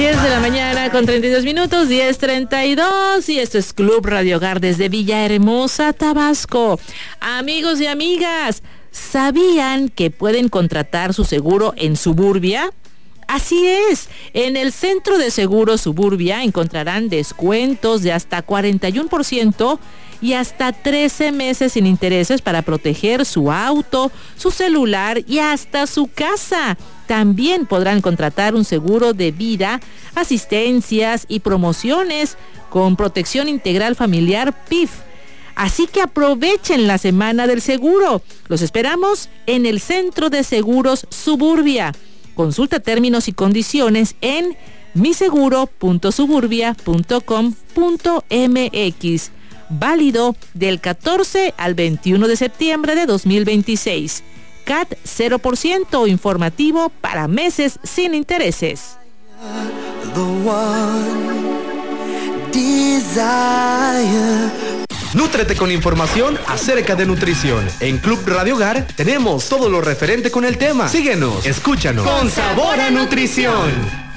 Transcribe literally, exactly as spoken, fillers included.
diez de la mañana con treinta y dos minutos, diez treinta y dos, y esto es Club Radio Hogar desde Villahermosa, Tabasco. Amigos y amigas, ¿sabían que pueden contratar su seguro en Suburbia? Así es, en el Centro de Seguros Suburbia encontrarán descuentos de hasta cuarenta y uno por ciento y hasta trece meses sin intereses para proteger su auto, su celular y hasta su casa. También podrán contratar un seguro de vida, asistencias y promociones con protección integral familiar P I F. Así que aprovechen la semana del seguro. Los esperamos en el Centro de Seguros Suburbia. Consulta términos y condiciones en mi seguro punto suburbia punto com punto m x. Válido del catorce al veintiuno de septiembre de dos mil veintiséis. C A T cero por ciento informativo para meses sin intereses. Nútrete con información acerca de nutrición. En Club Radio Hogar tenemos todo lo referente con el tema. Síguenos, escúchanos. Con sabor a nutrición.